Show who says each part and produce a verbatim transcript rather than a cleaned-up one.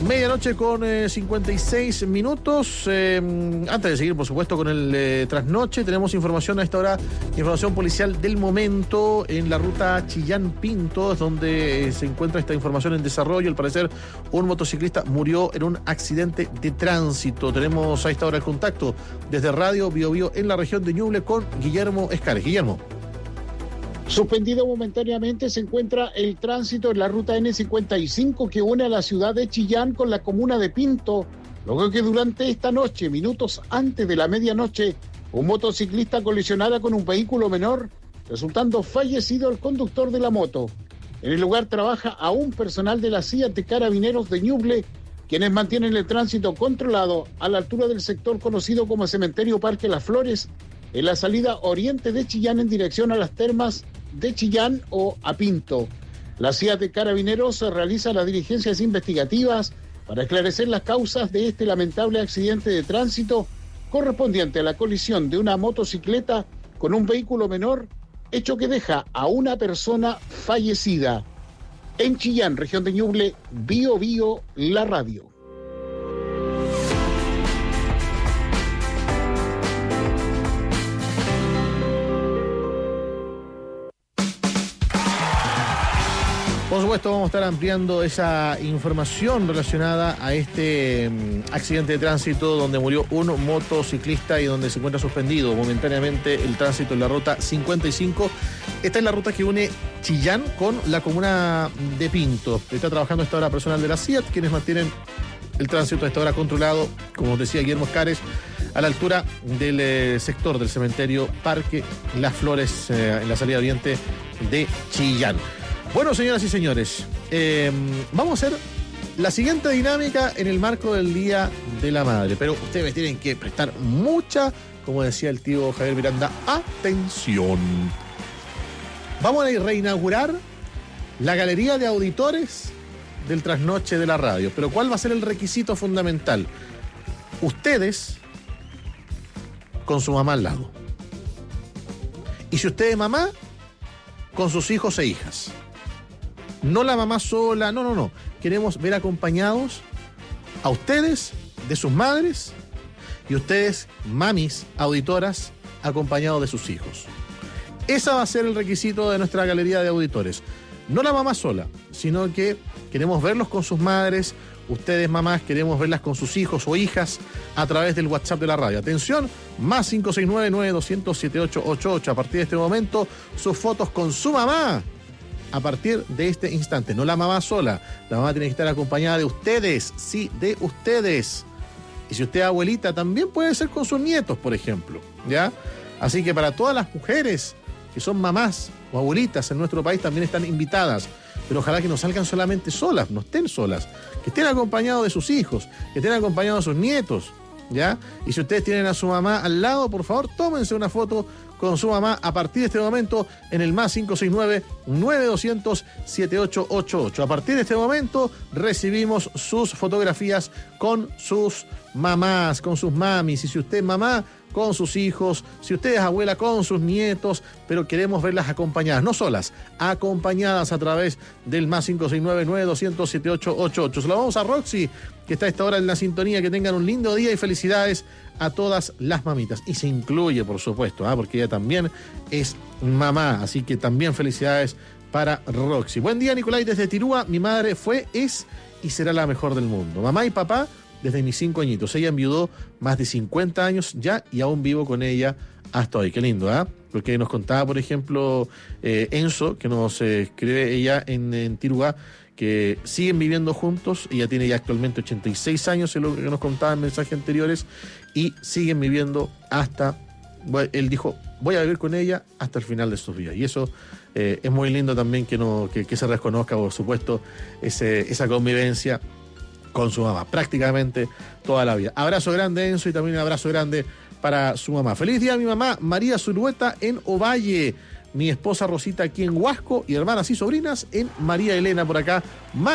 Speaker 1: Medianoche con eh, cincuenta y seis minutos. Eh, antes de seguir, por supuesto, con el eh, trasnoche, tenemos información a esta hora, información policial del momento en la ruta Chillán-Pinto, donde eh, se encuentra esta información en desarrollo. Al parecer, un motociclista murió en un accidente de tránsito. Tenemos a esta hora el contacto desde Radio Bio Bio en la región de Ñuble con Guillermo Escares. Guillermo.
Speaker 2: Suspendido momentáneamente se encuentra el tránsito en la ruta ene cincuenta y cinco que une a la ciudad de Chillán con la comuna de Pinto, luego que durante esta noche, minutos antes de la medianoche, un motociclista colisionara con un vehículo menor, resultando fallecido el conductor de la moto. En el lugar trabaja aún personal de la C I A T Carabineros de Ñuble, quienes mantienen el tránsito controlado a la altura del sector conocido como Cementerio Parque Las Flores, en la salida oriente de Chillán en dirección a las termas de Chillán o a Pinto. La C I A de Carabineros realiza las diligencias investigativas para esclarecer las causas de este lamentable accidente de tránsito correspondiente a la colisión de una motocicleta con un vehículo menor, hecho que deja a una persona fallecida. En Chillán, región de Ñuble, Bio Bio, la radio.
Speaker 1: Por supuesto, vamos a estar ampliando esa información relacionada a este um, accidente de tránsito donde murió un motociclista y donde se encuentra suspendido momentáneamente el tránsito en la ruta cincuenta y cinco. Esta es la ruta que une Chillán con la comuna de Pinto. Está trabajando a esta hora personal de la C I A T, quienes mantienen el tránsito a esta hora controlado, como decía Guillermo Escares, a la altura del eh, sector del cementerio Parque Las Flores, eh, en la salida oriente de Chillán. Bueno, señoras y señores, eh, vamos a hacer la siguiente dinámica en el marco del Día de la Madre, pero ustedes tienen que prestar mucha, como decía el tío Javier Miranda, atención. Vamos a reinaugurar la galería de auditores del trasnoche de la radio, pero ¿cuál va a ser el requisito fundamental? Ustedes con su mamá al lado. Y si usted es mamá, con sus hijos e hijas. No la mamá sola, no, no, no. Queremos ver acompañados a ustedes, de sus madres, y ustedes, mamis, auditoras, acompañados de sus hijos. Ese va a ser el requisito de nuestra galería de auditores. No la mamá sola, sino que queremos verlos con sus madres, ustedes, mamás, queremos verlas con sus hijos o hijas a través del WhatsApp de la radio. Atención, más cinco seis nueve, nueve dos cero cero, siete ocho ocho ocho. A partir de este momento, sus fotos con su mamá. A partir de este instante, no la mamá sola, la mamá tiene que estar acompañada de ustedes, sí, de ustedes. Y si usted es abuelita, también puede ser con sus nietos, por ejemplo, ¿ya? Así que para todas las mujeres que son mamás o abuelitas en nuestro país también están invitadas, pero ojalá que no salgan solamente solas, no estén solas, que estén acompañados de sus hijos, que estén acompañados de sus nietos, ¿ya? Y si ustedes tienen a su mamá al lado, por favor, tómense una foto con su mamá a partir de este momento en el más cinco seis nueve, nueve dos cero cero, siete ocho ocho ocho. A partir de este momento recibimos sus fotografías con sus mamás, con sus mamis. Y si usted es mamá, con sus hijos, si usted es abuela, con sus nietos, pero queremos verlas acompañadas, no solas, acompañadas a través del más cinco seis nueve, nueve dos cero cero, siete ocho ocho ocho. Se lo vamos a Roxy, que está a esta hora en la sintonía. Que tengan un lindo día y felicidades a todas las mamitas. Y se incluye, por supuesto, ¿eh? porque ella también es mamá, así que también felicidades para Roxy. Buen día, Nicolai, desde Tirúa. Mi madre fue, es y será la mejor del mundo. Mamá y papá desde mis cinco añitos. Ella enviudó más de cincuenta años ya y aún vivo con ella hasta hoy. Qué lindo, ¿ah? ¿eh? Porque nos contaba, por ejemplo, eh, Enzo, que nos eh, escribe ella en, en Tirúa, que siguen viviendo juntos. Ella tiene ya actualmente ochenta y seis años, es lo que nos contaba en mensajes anteriores, y siguen viviendo hasta, bueno, él dijo, voy a vivir con ella hasta el final de sus días. Y eso eh, es muy lindo también que, no, que, que se reconozca, por supuesto, ese, esa convivencia con su mamá, prácticamente toda la vida. Abrazo grande, Enzo, y también un abrazo grande para su mamá. Feliz día a mi mamá, María Zulueta, en Ovalle. Mi esposa Rosita aquí en Huasco, y hermanas y sobrinas en María Elena por acá.